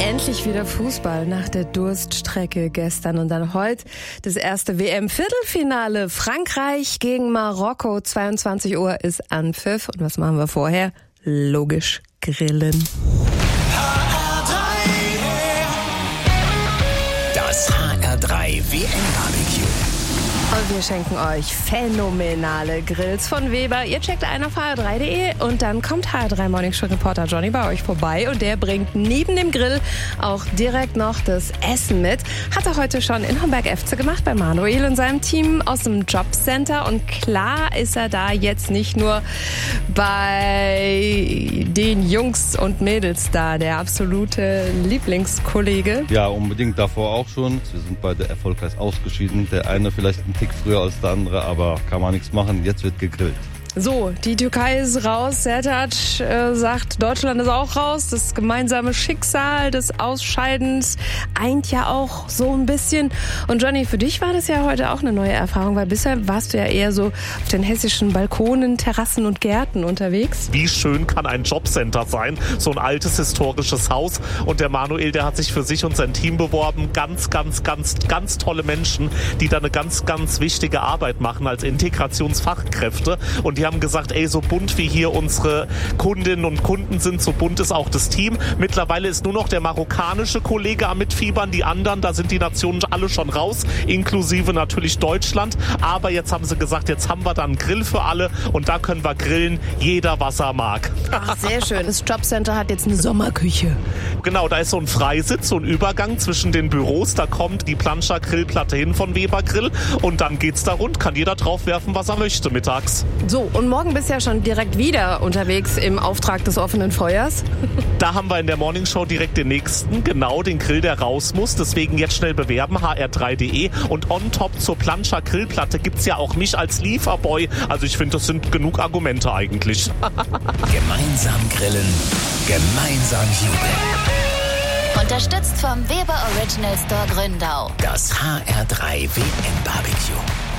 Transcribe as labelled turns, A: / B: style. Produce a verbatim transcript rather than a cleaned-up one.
A: Endlich wieder Fußball nach der Durststrecke gestern und dann heute das erste W M-Viertelfinale. Frankreich gegen Marokko. zweiundzwanzig Uhr ist Anpfiff. Und was machen wir vorher? Logisch grillen.
B: Das H R drei W M-Barbecue.
A: Und wir schenken euch phänomenale Grills von Weber. Ihr checkt ein auf H R drei punkt de und dann kommt H R drei Morning Show Reporter Johnny bei euch vorbei und der bringt neben dem Grill auch direkt noch das Essen mit. Hat er heute schon in Homberg-F C gemacht bei Manuel und seinem Team aus dem Jobcenter. Und klar ist er da jetzt nicht nur bei den Jungs und Mädels da, der absolute Lieblingskollege.
C: Ja, unbedingt, davor auch schon. Wir sind beide erfolgreich ausgeschieden. Der eine vielleicht ein Tick früher als der andere, aber kann man nichts machen. Jetzt wird gegrillt.
A: So, die Türkei ist raus. Sertac äh, sagt, Deutschland ist auch raus. Das gemeinsame Schicksal des Ausscheidens eint ja auch so ein bisschen. Und Johnny, für dich war das ja heute auch eine neue Erfahrung, weil bisher warst du ja eher so auf den hessischen Balkonen, Terrassen und Gärten unterwegs.
D: Wie schön kann ein Jobcenter sein? So ein altes, historisches Haus. Und der Manuel, der hat sich für sich und sein Team beworben. Ganz, ganz, ganz, ganz tolle Menschen, die da eine ganz, ganz wichtige Arbeit machen als Integrationsfachkräfte. Und die haben gesagt, ey, so bunt wie hier unsere Kundinnen und Kunden sind, so bunt ist auch das Team. Mittlerweile ist nur noch der marokkanische Kollege am Mitfiebern, die anderen, da sind die Nationen alle schon raus, inklusive natürlich Deutschland. Aber jetzt haben sie gesagt, jetzt haben wir dann einen Grill für alle und da können wir grillen, jeder was er mag.
A: Ach, sehr schön. Das Jobcenter hat jetzt eine Sommerküche.
D: Genau, da ist so ein Freisitz, so ein Übergang zwischen den Büros, da kommt die Plancha-Grillplatte hin von Weber Grill und dann geht's da rund, kann jeder drauf werfen, was er möchte mittags.
A: So, und morgen bist du ja schon direkt wieder unterwegs im Auftrag des offenen Feuers.
D: Da haben wir in der Morning Show direkt den nächsten, genau den Grill, der raus muss. Deswegen jetzt schnell bewerben, H R drei punkt de. Und on top zur Plancha Grillplatte gibt's ja auch mich als Lieferboy. Also ich finde, das sind genug Argumente eigentlich.
B: Gemeinsam grillen, gemeinsam jubeln.
E: Unterstützt vom Weber Original Store Gründau.
B: Das H R drei W M-Barbecue.